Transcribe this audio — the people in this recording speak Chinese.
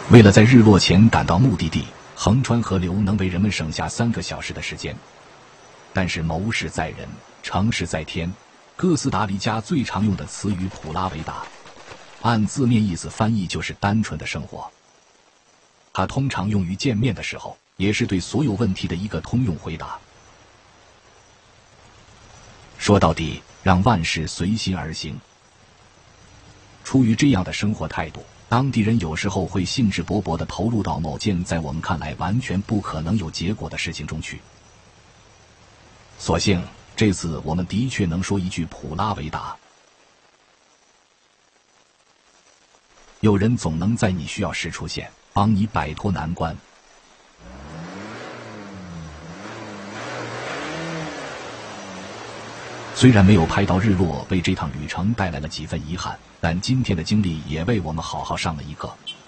为了在日落前赶到目的地，横穿河流能为人们省下3个小时的时间。但是谋事在人，成事在天。哥斯达黎加最常用的词语普拉维达，按字面意思翻译就是单纯的生活。它通常用于见面的时候，也是对所有问题的一个通用回答。说到底，让万事随心而行。出于这样的生活态度，当地人有时候会兴致勃勃地投入到某件在我们看来完全不可能有结果的事情中去。所幸这次我们的确能说一句普拉维达。有人总能在你需要时出现，帮你摆脱难关。虽然没有拍到日落，为这趟旅程带来了几分遗憾，但今天的经历也为我们好好上了一课。